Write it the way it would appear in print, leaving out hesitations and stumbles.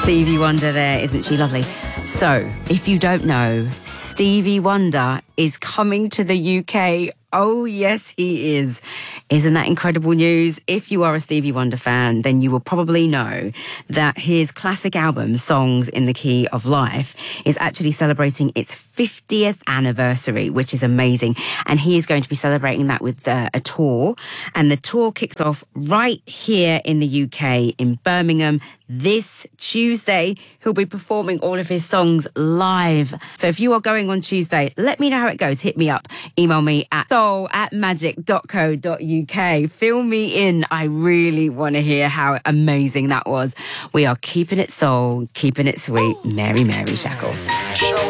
Stevie Wonder there, isn't she lovely? So, if you don't know, Stevie Wonder is coming to the UK. Oh, yes, he is. Isn't that incredible news? If you are a Stevie Wonder fan, then you will probably know that his classic album, Songs in the Key of Life, is actually celebrating its 50th anniversary, which is amazing. And he is going to be celebrating that with a tour. And the tour kicks off right here in the UK, in Birmingham, this Tuesday. He'll be performing all of his songs live. So if you are going on Tuesday, let me know how it goes. Hit me up. Email me at soul@magic.co.uk. Fill me in. I really want to hear how amazing that was. We are keeping it soul, keeping it sweet. Mary, Mary Shackles.